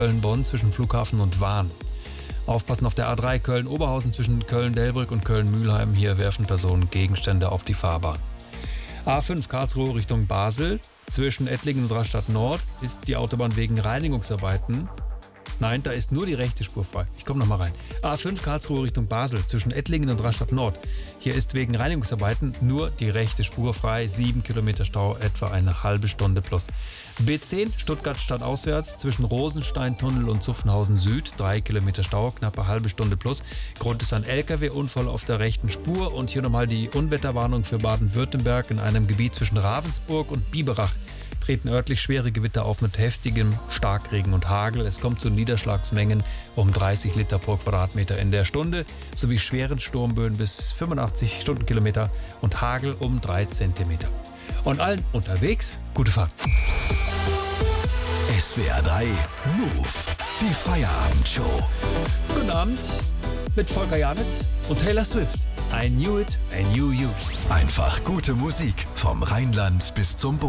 Köln-Bonn zwischen Flughafen und Wahn. Aufpassen auf der A3 Köln-Oberhausen zwischen Köln-Delbrück und Köln-Mühlheim. Hier werfen Personen Gegenstände auf die Fahrbahn. A5 Karlsruhe Richtung Basel. Zwischen Ettlingen und Rastatt Nord ist die Autobahn wegen Reinigungsarbeiten. Nein, da ist nur die rechte Spur frei. Ich komme nochmal rein. A5 Karlsruhe Richtung Basel zwischen Ettlingen und Rastatt Nord. Hier ist wegen Reinigungsarbeiten nur die rechte Spur frei. 7 Kilometer Stau, etwa eine halbe Stunde plus. B10 Stuttgart stadtauswärts zwischen Rosensteintunnel und Zuffenhausen Süd. 3 Kilometer Stau, knappe halbe Stunde plus. Grund ist ein LKW-Unfall auf der rechten Spur. Und hier nochmal die Unwetterwarnung für Baden-Württemberg in einem Gebiet zwischen Ravensburg und Biberach. Treten örtlich schwere Gewitter auf mit heftigem Starkregen und Hagel. Es kommt zu Niederschlagsmengen um 30 Liter pro Quadratmeter in der Stunde sowie schweren Sturmböen bis 85 Stundenkilometer und Hagel um 3 Zentimeter. Und allen unterwegs gute Fahrt. SWR 3 Move, die Feierabendshow. Guten Abend mit Volker Janitz und Taylor Swift. I knew it, I knew you. Einfach gute Musik vom Rheinland bis zum Bodensee.